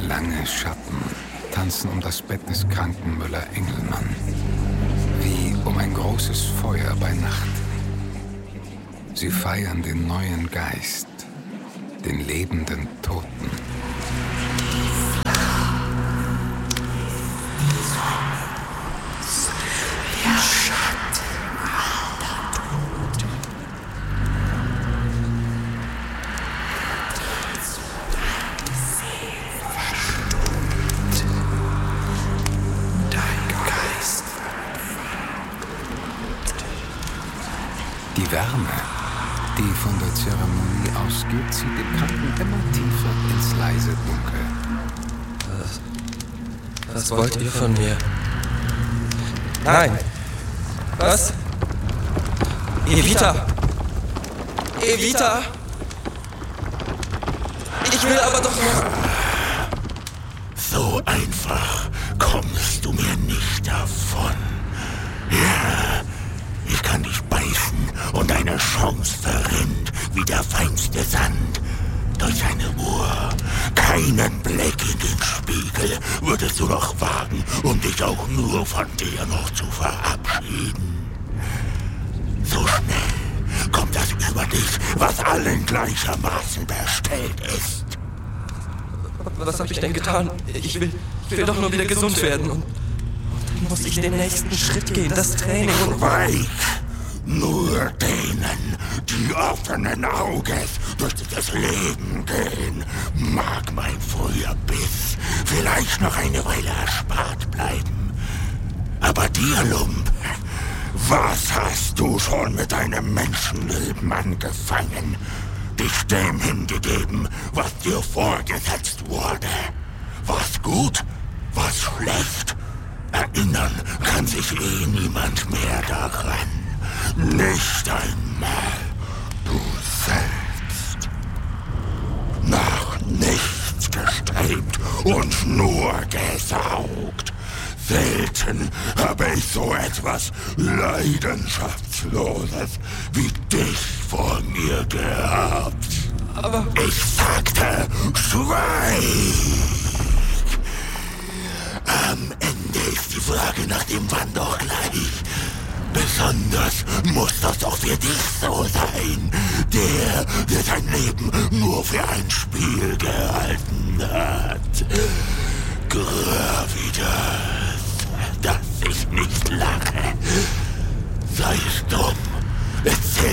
Lange Schatten tanzen um das Bett des kranken Müller-Engelmann, wie um ein großes Feuer bei Nacht. Sie feiern den neuen Geist, den lebenden Toten. Der Schatten aller Toten. Deine Seele verstummt. Dein Geist verwahrt. Die Wärme, die von der Zeremonie ausgeht, zieht den Kranken immer tiefer ins leise Dunkel. Was wollt ihr von mir? Nein! Was? Evita! Evita! Ich will aber doch noch... So einfach kommst du mir nicht davon. Ja, ich kann dich beißen und deine Chance verrinnt wie der feinste Sand durch eine Uhr. Keinen Blick in den Spiegel würdest du noch wagen, um dich auch nur von dir noch zu verabschieden. So schnell kommt das über dich, was allen gleichermaßen bestellt ist. Was habe ich denn getan? Ich will doch nur wieder gesund werden und dann muss ich den nächsten Schritt gehen, das Training und... Schweig! Nur denen, die offenen Auges durch das Leben gehen, mag mein früher Biss vielleicht noch eine Weile erspart bleiben. Aber dir, Lump, was hast du schon mit deinem Menschenleben angefangen? Dich dem hingegeben, was dir vorgesetzt wurde. Was gut, was schlecht? Erinnern kann sich niemand mehr daran. Nicht einmal du selbst. Nach nichts gestrebt und nur gesaugt. Selten habe ich so etwas Leidenschaftsloses wie dich vor mir gehabt. Aber... Ich sagte, schweig! Am Ende ist die Frage nach dem Wann doch gleich. Besonders muss das doch für dich so sein, der sein Leben nur für ein Spiel gehalten hat. Gravitas, dass ich nicht lache. Sei stumm, es zählt